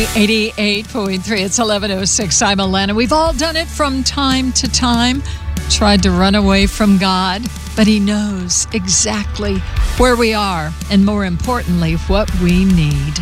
88.3. It's 11:06. I'm Alana. We've all done it from time to time. Tried to run away from God, but He knows exactly where we are and, more importantly, what we need.